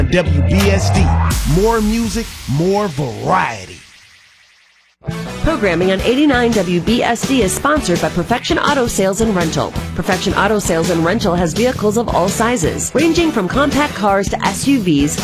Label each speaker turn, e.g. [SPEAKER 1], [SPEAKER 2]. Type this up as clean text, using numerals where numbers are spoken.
[SPEAKER 1] WBSD. More music, more variety.
[SPEAKER 2] Programming on 89 WBSD is sponsored by Perfection Auto Sales and Rental. Perfection Auto Sales and Rental has vehicles of all sizes, ranging from compact cars to SUVs,